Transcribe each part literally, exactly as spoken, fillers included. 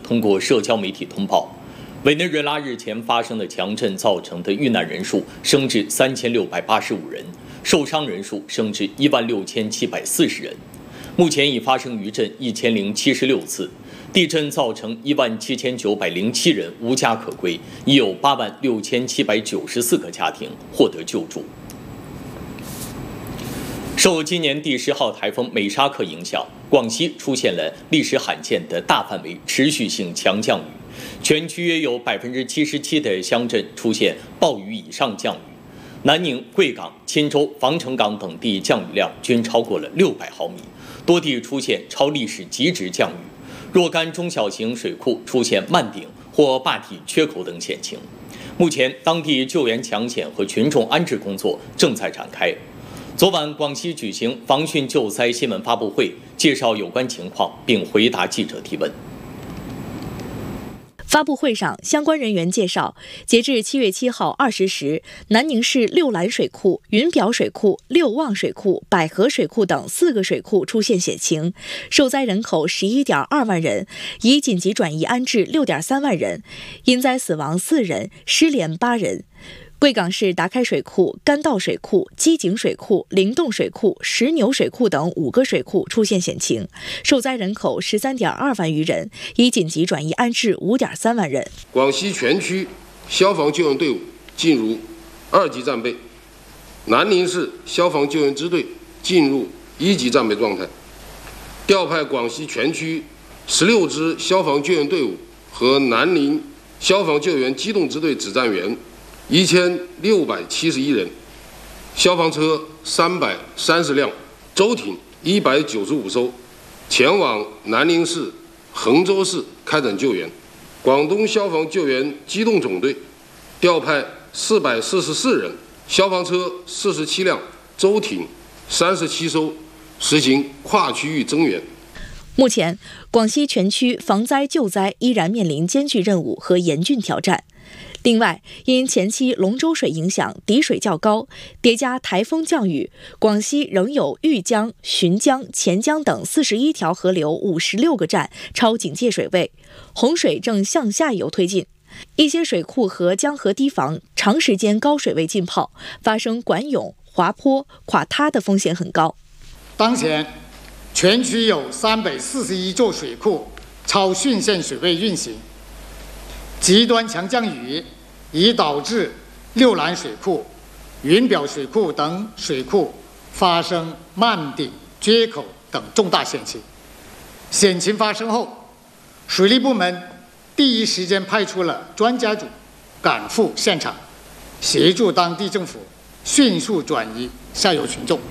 通过社交媒体通报，委内瑞拉日前发生的强震造成的遇难人数升至三千六百八十五人，受伤人数升至一万六千七百四十人。目前已发生余震一千零七十六次，地震造成一万七千九百零七人无家可归，已有八万六千七百九十四个家庭获得救助。受今年第十号台风美沙克影响，广西出现了历史罕见的大范围持续性强降雨，全区约有百分之七十七的乡镇出现暴雨以上降雨。南宁、贵港、钦州、防城港等地降雨量均超过了六百毫米，多地出现超历史极值降雨。若干中小型水库出现漫顶或坝体缺口等险情。目前，当地救援抢险和群众安置工作正在展开。昨晚，广西举行防汛救灾新闻发布会，介绍有关情况，并回答记者提问。 发布会上，相关人员介绍，截至七月七号二十时，南宁市六兰水库、云表水库、六旺水库、百合水库等四个水库出现险情，受灾人口十一点二万人，已紧急转移安置六点三万人，因灾死亡四人，失联八人。贵港市达开水库、甘道水库、机井水库、灵洞水库、石牛水库等五个水库出现险情，受灾人口十三点二万余人，已紧急转移安置五点三万人。 广西全区消防救援队伍进入二级战备，南宁市消防救援支队进入一级战备状态，调派广西全区十六支消防救援队伍和南宁消防救援机动支队指战员一千六百七十一人，消防车三百三十辆，舟艇一百九十五艘，前往南宁市、衡州市开展救援。广东消防救援机动总队调派四百四十四人，消防车四十七辆，舟艇三十七艘，实行跨区域增援。 目前，广西全区防灾救灾依然面临艰巨任务和严峻挑战。另外，因前期龙舟水影响底水较高，叠加台风降雨，广西仍有豫江、浔江、钱江等四十一条河流五十六个站超警戒水位，洪水正向下游推进。一些水库和江河堤防长时间高水位浸泡，发生管涌、滑坡、垮塌的风险很高。 当前，全区有三百四十一座水库超汛限水位运行。极端强降雨已导致六兰水库、云表水库等水库发生漫顶、缺口等重大险情。险情发生后，水利部门第一时间派出了专家组赶赴现场，协助当地政府迅速转移下游群众。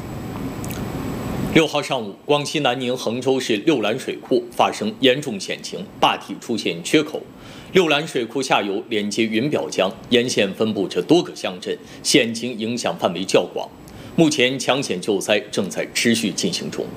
六号上午，广西南宁衡州市六兰水库发生严重险情，坝体出现缺口。六兰水库下游连接云表江，沿线分布着多个乡镇，险情影响范围较广。目前抢险救灾正在持续进行中。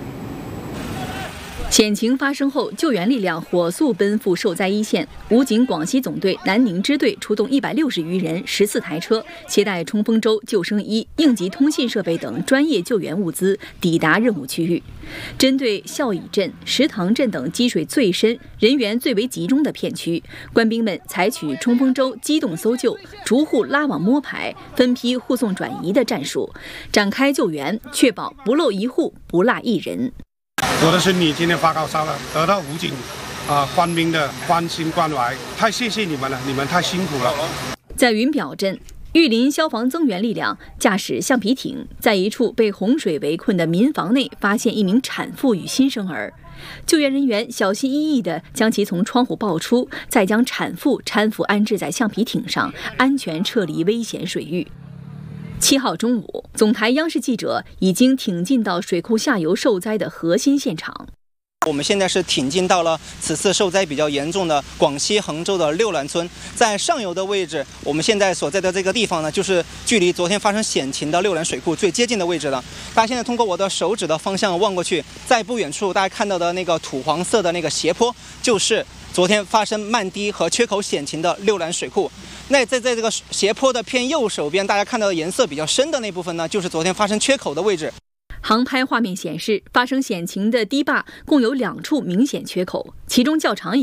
险情发生后，救援力量火速奔赴受灾一线。武警广西总队南宁支队出动一百六十余人、十四台车，携带冲锋舟、救生衣、应急通信设备等专业救援物资抵达任务区域。针对孝乙镇、石塘镇等积水最深、人员最为集中的片区，官兵们采取冲锋舟机动搜救、逐户拉网摸排、分批护送转移的战术，展开救援，确保不漏一户、不落一人。 我的身体今天发高烧了，得到武警啊官兵的关心关怀，太谢谢你们了，你们太辛苦了。 在云表镇，玉林消防增援力量驾驶橡皮艇，在一处被洪水围困的民房内发现一名产妇与新生儿。救援人员小心翼翼地将其从窗户抱出，再将产妇搀扶安置在橡皮艇上，安全撤离危险水域。七号中午，总台央视记者已经挺进到水库下游受灾的核心现场。 我们现在是挺进到了此次受灾比较严重的广西衡州的六兰村，在上游的位置，我们现在所在的这个地方呢，就是距离昨天发生险情的六兰水库最接近的位置了。大家现在通过我的手指的方向望过去，在不远处大家看到的那个土黄色的那个斜坡，就是昨天发生漫堤和缺口险情的六兰水库。那在在这个斜坡的偏右手边，大家看到的颜色比较深的那部分呢，就是昨天发生缺口的位置。 航拍画面显示，发生险情的堤坝共有两处明显缺口，其中较长一